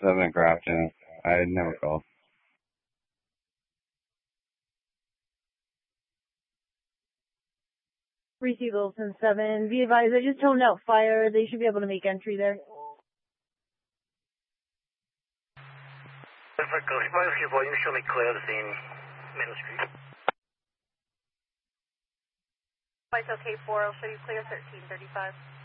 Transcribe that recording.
7 Grafton. I never called. Receive Wilson 7. Be advised, I just toned out fire. They should be able to make entry there. Volume, show me clear the scene, Middle Street. Myself K4, I'll show you clear 1335.